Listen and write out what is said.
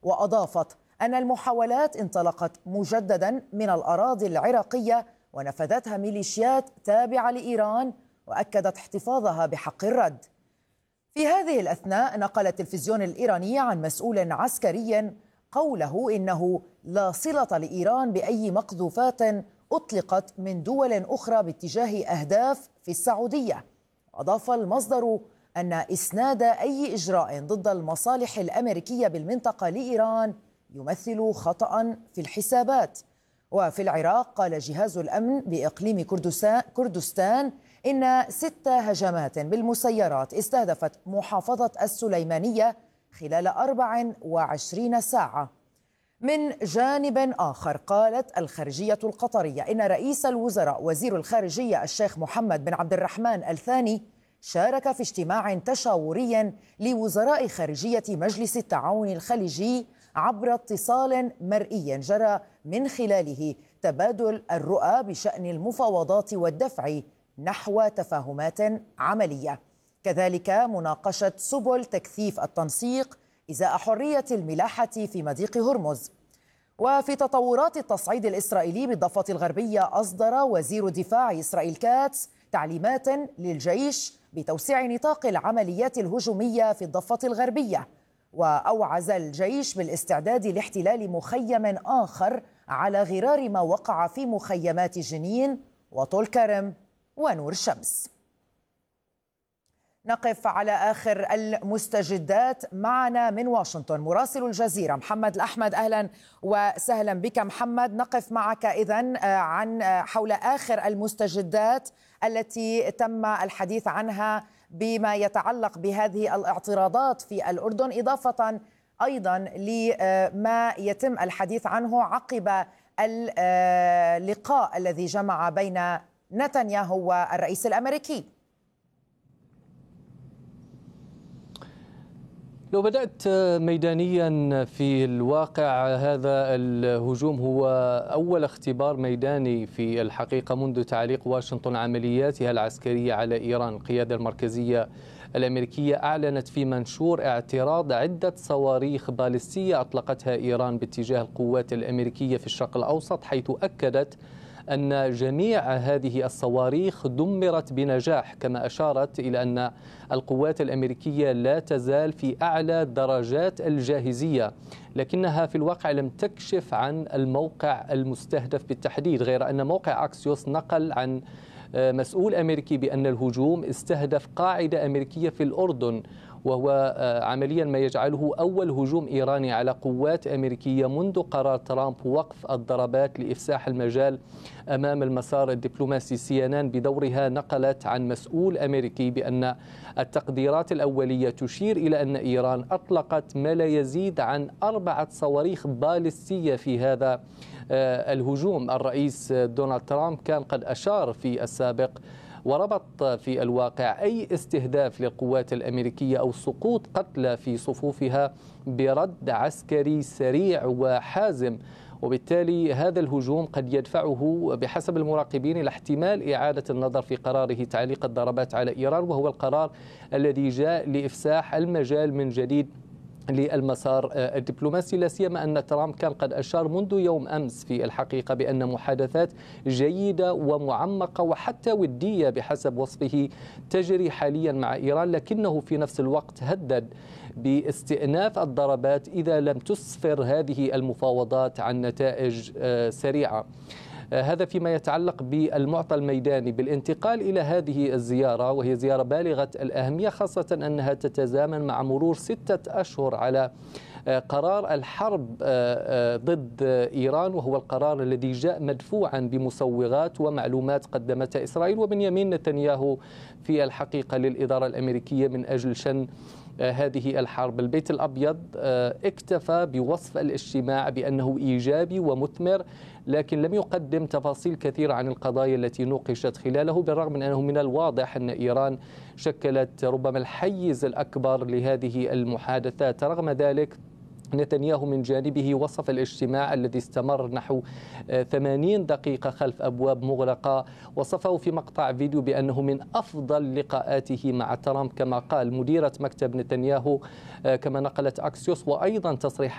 وأضافت أن المحاولات انطلقت مجددا من الأراضي العراقية ونفذتها ميليشيات تابعة لإيران، وأكدت احتفاظها بحق الرد. في هذه الأثناء نقل التلفزيون الإيراني عن مسؤول عسكري قوله إنه لا صلة لإيران بأي مقذوفات أطلقت من دول أخرى باتجاه أهداف في السعودية. أضاف المصدر أن إسناد أي إجراء ضد المصالح الأمريكية بالمنطقة لإيران يمثل خطأ في الحسابات. وفي العراق قال جهاز الأمن بإقليم كردستان إن 6 هجمات بالمسيرات استهدفت محافظة السليمانية خلال 24 ساعة. من جانب آخر قالت الخارجية القطرية إن رئيس الوزراء وزير الخارجية الشيخ محمد بن عبد الرحمن الثاني شارك في اجتماع تشاوري لوزراء خارجية مجلس التعاون الخليجي عبر اتصال مرئي جرى من خلاله تبادل الرؤى بشأن المفاوضات والدفع نحو تفاهمات عملية، كذلك مناقشة سبل تكثيف التنسيق إزاء حرية الملاحة في مضيق هرمز. وفي تطورات التصعيد الإسرائيلي بالضفة الغربية، أصدر وزير دفاع إسرائيل كاتس تعليمات للجيش بتوسيع نطاق العمليات الهجومية في الضفة الغربية، وأوعز الجيش بالاستعداد لاحتلال مخيم آخر على غرار ما وقع في مخيمات جنين وطول كرم ونور شمس. نقف على آخر المستجدات. معنا من واشنطن مراسل الجزيرة محمد الأحمد. أهلا وسهلا بك محمد. نقف معك إذن عن حول آخر المستجدات التي تم الحديث عنها بما يتعلق بهذه الاعتراضات في الأردن، إضافة أيضا لما يتم الحديث عنه عقب اللقاء الذي جمع بين نتنياهو والرئيس الأمريكي. لو بدأت ميدانيا، في الواقع هذا الهجوم هو أول اختبار ميداني في الحقيقة منذ تعليق واشنطن عملياتها العسكرية على إيران. القيادة المركزية الأمريكية أعلنت في منشور اعتراض عدة صواريخ باليستية أطلقتها إيران باتجاه القوات الأمريكية في الشرق الأوسط، حيث أكدت أن جميع هذه الصواريخ دمرت بنجاح، كما أشارت إلى أن القوات الأمريكية لا تزال في أعلى درجات الجاهزية، لكنها في الواقع لم تكشف عن الموقع المستهدف بالتحديد، غير أن موقع أكسيوس نقل عن مسؤول أمريكي بأن الهجوم استهدف قاعدة أمريكية في الأردن، وهو عمليا ما يجعله أول هجوم إيراني على قوات أمريكية منذ قرار ترامب وقف الضربات لإفساح المجال أمام المسار الدبلوماسي. CNN بدورها نقلت عن مسؤول أمريكي بأن التقديرات الأولية تشير إلى أن إيران أطلقت ما لا يزيد عن 4 صواريخ باليستية في هذا الهجوم. الرئيس دونالد ترامب كان قد أشار في السابق وربط في الواقع أي استهداف للقوات الأمريكية أو سقوط قتلى في صفوفها برد عسكري سريع وحازم، وبالتالي هذا الهجوم قد يدفعه بحسب المراقبين إلى احتمال إعادة النظر في قراره تعليق الضربات على إيران، وهو القرار الذي جاء لإفساح المجال من جديد للمسار الدبلوماسي، لا سيما أن ترامب كان قد أشار منذ يوم أمس في الحقيقة بأن محادثات جيدة ومعمقة وحتى ودية بحسب وصفه تجري حاليا مع إيران، لكنه في نفس الوقت هدد باستئناف الضربات إذا لم تسفر هذه المفاوضات عن نتائج سريعة. هذا فيما يتعلق بالمعطى الميداني. بالانتقال إلى هذه الزيارة، وهي زيارة بالغة الأهمية خاصة أنها تتزامن مع مرور 6 أشهر على قرار الحرب ضد إيران، وهو القرار الذي جاء مدفوعا بمسوغات ومعلومات قدمتها إسرائيل وبنيامين نتنياهو في الحقيقة للإدارة الأمريكية من أجل شن هذه الحرب. البيت الأبيض اكتفى بوصف الاجتماع بأنه إيجابي ومثمر، لكن لم يقدم تفاصيل كثيرة عن القضايا التي نوقشت خلاله، بالرغم من أنه من الواضح أن إيران شكلت ربما الحيز الأكبر لهذه المحادثات. رغم ذلك نتنياهو من جانبه وصف الاجتماع الذي استمر نحو 80 دقيقة خلف أبواب مغلقة، وصفه في مقطع فيديو بأنه من أفضل لقاءاته مع ترامب، كما قال مديرة مكتب نتنياهو كما نقلت أكسيوس، وأيضا تصريح